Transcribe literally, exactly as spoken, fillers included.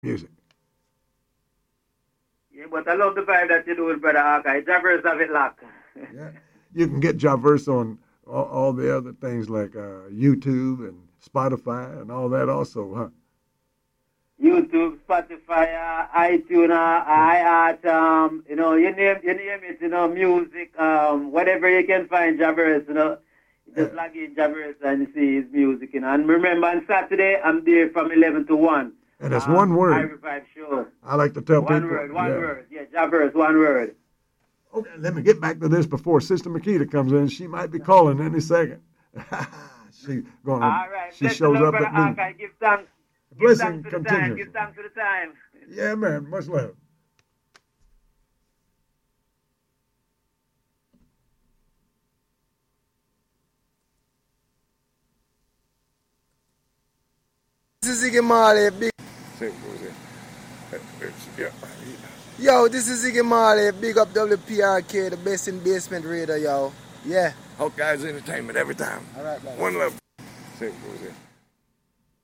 music. Yeah, but I love the vibe that you do with Brother Archive. Javerse have it locked. Yeah, you can get Javerse on all, all the other things like uh, YouTube and Spotify and all that also, huh? YouTube, Spotify, uh, iTunes, uh, iHeart, um, you know, you name, you name it, you know, music, um, whatever you can find Javerse, you know, you just Yeah. log in Javerse and you see his music, you know. And remember, on Saturday, I'm there from eleven to one. And it's um, one word. I Revive show. I like to tell One people. word, one yeah. word. Yeah, Javerse, one word. Okay, let me get back to this before Sister Makita comes in. She might be calling any second. she gonna. All right, She bless the shows Lord, up Brother at noon. Archive. Give thanks. Give Blessing thanks for the time. continues. Give thanks for the time. Yeah, man. Much love. This is Iggy Marley, big. Yeah. Yo, this is Iggy Marley, big up W P R K, the best in basement radio, yo. Yeah. Hawkeye's entertainment every time. All right, brother. One love.